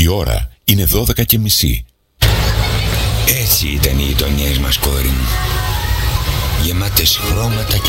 Η ώρα είναι 12:30. Έτσι ήταν οι γειτονιές μας, κόρη μου. Γεμάτες χρώματα και